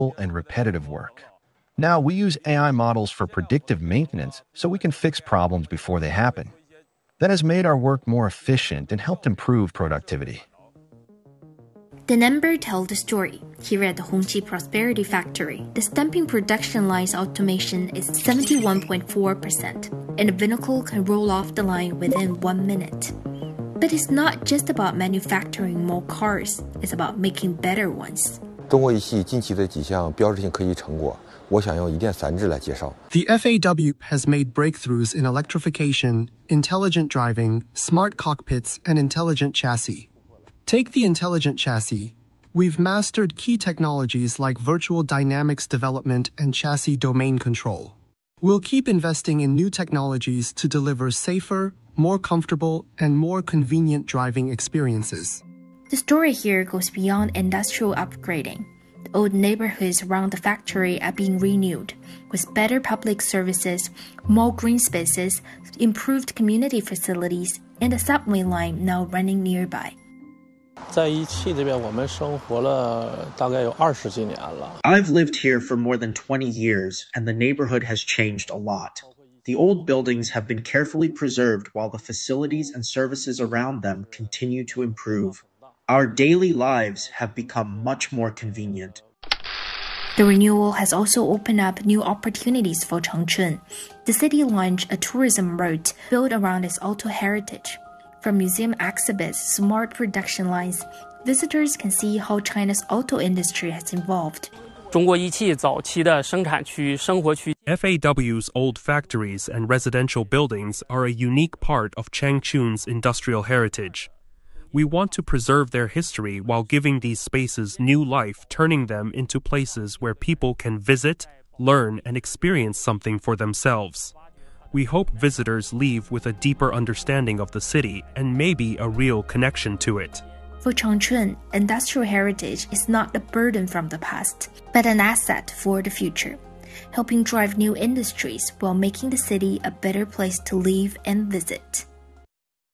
and repetitive work. Now we use AI models for predictive maintenance so we can fix problems before they happen. That has made our work more efficient and helped improve productivity. The number tells the story. Here at the Hongqi Prosperity Factory, the stamping production line's automation is 71.4%, and the vehicle can roll off the line within 1 minute. But it's not just about manufacturing more cars, it's about making better ones. 中国仪器近期的几项标志性科技成果，我想用一键3制来介绍。 The FAW has made breakthroughs in electrification, intelligent driving, smart cockpits, and intelligent chassis. Take the intelligent chassis. We've mastered key technologies like virtual dynamics development and chassis domain control. We'll keep investing in new technologies to deliver safer, more comfortable, and more convenient driving experiences. The story here goes beyond industrial upgrading. The old neighborhoods around the factory are being renewed, with better public services, more green spaces, improved community facilities, and a subway line now running nearby. 在一汽这边我们生活了大概有20几年了。 I've lived here for more than 20 years, and the neighborhood has changed a lot. The old buildings have been carefully preserved while the facilities and services around them continue to improve. Our daily lives have become much more convenient. The renewal has also opened up new opportunities for Changchun. The city launched a tourism route built around its auto heritage. From museum exhibits to smart production lines, visitors can see how China's auto industry has evolved. 中国仪器早期的生产区、生活区 FAW's old factories and residential buildings are a unique part of Changchun's industrial heritage. We want to preserve their history while giving these spaces new life, turning them into places where people can visit, learn, and experience something for themselves. We hope visitors leave with a deeper understanding of the city and maybe a real connection to it. For Changchun, industrial heritage is not a burden from the past, but an asset for the future, helping drive new industries while making the city a better place to live and visit.